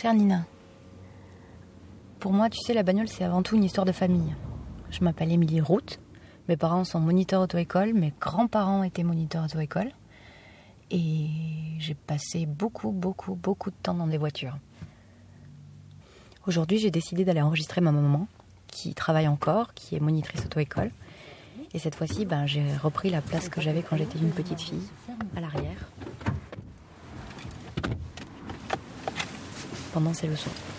Chère Nina, pour moi, tu sais, la bagnole, c'est avant tout une histoire de famille. Je m'appelle Émilie Route. Mes parents sont moniteurs auto-école. Mes grands-parents étaient moniteurs auto-école. Et j'ai passé beaucoup de temps dans des voitures. Aujourd'hui, j'ai décidé d'aller enregistrer ma maman, qui travaille encore, qui est monitrice auto-école. Et cette fois-ci, j'ai repris la place que j'avais quand j'étais une petite fille, à l'arrière, pendant ses leçons.